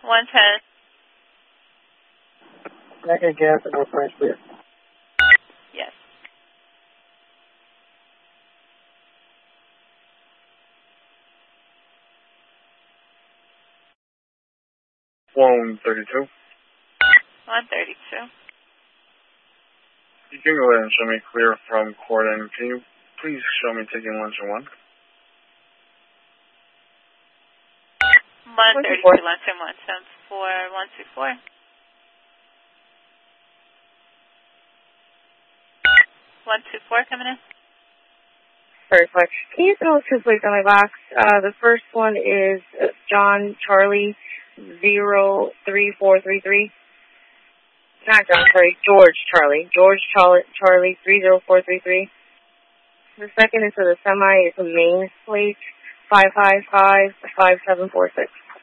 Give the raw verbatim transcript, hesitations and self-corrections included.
one ten. Second gas and northwest clear. Yes. one thirty-two. one thirty-two. You can go ahead and show me clear from court, and can you please show me taking lunch at one? one thirty-two, lunch and one seven four, one two four. one two four coming in. Perfect. Can you throw two plates on my box? Uh, the first one is John Charlie zero three four three three. Not John, sorry, George Charlie. George Charlie, Charlie three zero four three three. The second is for the semi. It's a main plate five five five five seven four six.